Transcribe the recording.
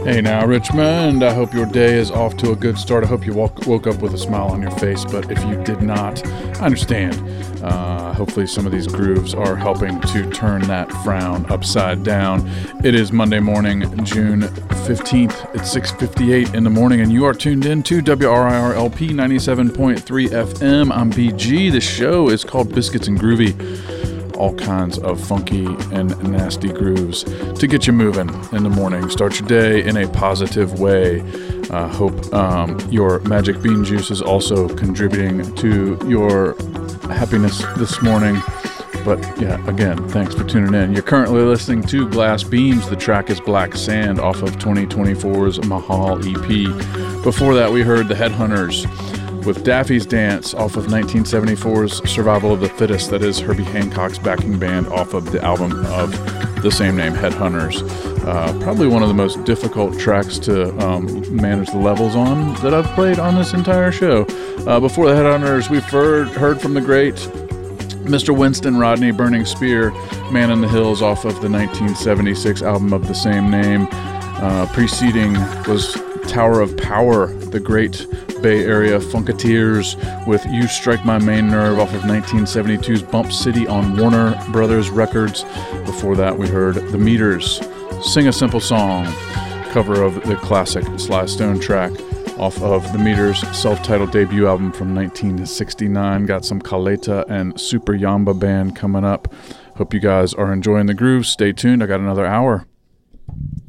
Hey now, Richmond. I hope your day is off to a good start. I hope you woke up with a smile on your face, but if you did not, I understand. Hopefully some of these grooves are helping to turn that frown upside down. It is Monday morning, June 15th. It's 6:58 in the morning, and you are tuned in to WRIR-LP 97.3 FM. I'm BG. The show is called Biscuits and Groovy. All kinds of funky and nasty grooves to get you moving in the morning. Start your day in a positive way. Hope your magic bean juice is also contributing to your happiness this morning. But yeah, again, thanks for tuning in. You're currently listening to Glass Beams. The track is Black Sand off of 2024's Mahal EP. Before that, we heard the Headhunters with Daffy's Dance off of 1974's Survival of the Fittest. That is Herbie Hancock's backing band off of the album of the same name, Headhunters. Probably one of the most difficult tracks to manage the levels on that I've played on this entire show. Before the Headhunters, we've heard from the great Mr. Winston Rodney, Burning Spear, Man in the Hills off of the 1976 album of the same name. Preceding was Tower of Power, the great Bay Area Funketeers with You Strike My Main Nerve off of 1972's Bump City on Warner Brothers Records. Before that, we heard The Meters, Sing a Simple Song, cover of the classic Sly Stone track off of The Meters' self-titled debut album from 1969. Got some Caleta and Super Yamba Band coming up. Hope you guys are enjoying the grooves. Stay tuned. I got another hour.